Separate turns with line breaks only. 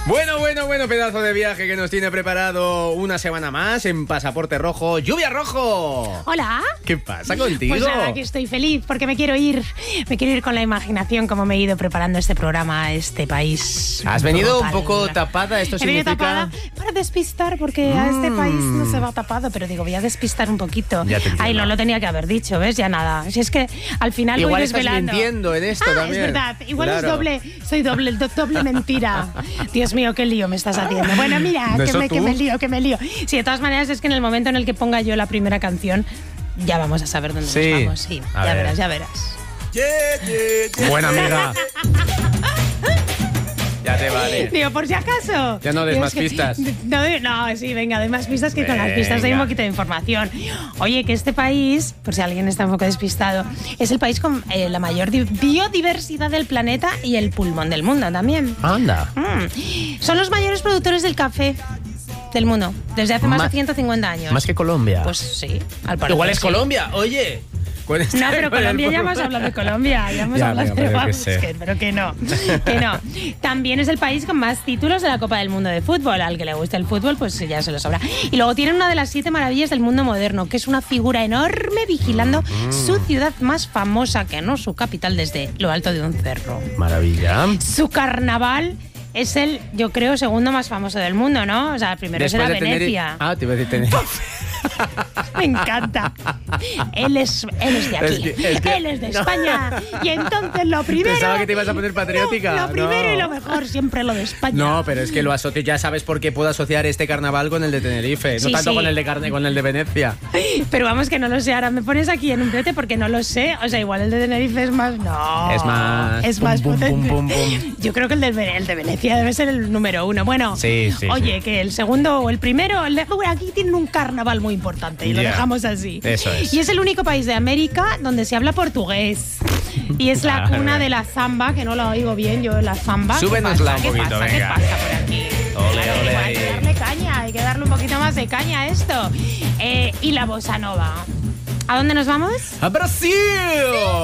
Bueno, pedazo de viaje que nos tiene preparado una semana más en Pasaporte Rojo. ¡Lluvia Rojo!
Hola.
¿Qué pasa contigo?
Pues nada, que estoy feliz porque me quiero ir con la imaginación como me he ido preparando este programa a este país.
¿Has venido un poco tapada? ¿Esto
He venido
significa...?
tapada para despistar, porque a este país no se va tapado, pero digo, voy a despistar un poquito. Ay, no lo tenía que haber dicho, ¿ves? Ya nada. Si es que al final
igual
voy desvelando.
Estás mintiendo en esto también.
Es verdad. Igual
claro.
es doble. Soy doble mentira. Dios mío, qué lío me estás haciendo. Bueno, mira, que me lío. Sí, de todas maneras es que en el momento en el que ponga yo la primera canción, ya vamos a saber dónde nos vamos. Sí, ya verás.
Buena amiga. Ya te vale.
Digo, por si acaso.
Ya no des más pistas.
No, sí, venga, doy más pistas que con las pistas doy un poquito de información. Oye, que este país, por si alguien está un poco despistado, es el país con la mayor biodiversidad del planeta y el pulmón del mundo también.
Anda.
Son los mayores productores del café del mundo, desde hace más de 150 años.
¿Más que Colombia?
Pues sí, al parecer.
Igual es
sí.
Colombia, oye.
No, pero Colombia ya hemos hablado de Colombia, pero que no. También es el país con más títulos de la Copa del Mundo de Fútbol. Al que le guste el fútbol, pues ya se lo sobra. Y luego tienen una de las 7 maravillas del mundo moderno, que es una figura enorme vigilando su ciudad más famosa, que no su capital, desde lo alto de un cerro.
Maravilla.
Su carnaval es el, yo creo, segundo más famoso del mundo, ¿no? O sea, primero será Venecia.
Te iba a decir Tenerife.
Me encanta. Él es de aquí. Él es de España. Y entonces lo primero...
Pensaba que te ibas a poner patriótica.
Lo primero y lo mejor, siempre lo de España.
No, pero es que lo asocio, ya sabes por qué puedo asociar este carnaval con el de Tenerife. No tanto con el de carne, con el de Venecia.
Pero vamos, que no lo sé. Ahora me pones aquí en un brete porque no lo sé. O sea, igual el de Tenerife es más... No.
Es más
potente. Yo creo que el de Venecia debe ser el número 1. Bueno,
sí,
oye, que el segundo o el primero... Bueno, aquí tienen un carnaval muy importante y lo dejamos así.
Eso es.
Y es el único país de América donde se habla portugués. Y es la cuna de la zamba, que no la oigo bien yo, la zamba.
Súbenosla un poquito, venga.
¿Qué pasa por aquí?
Ole.
Hay que darle caña, hay que darle un poquito más de caña a esto. Y la bossa nova. ¿A dónde nos vamos?
¡A Brasil!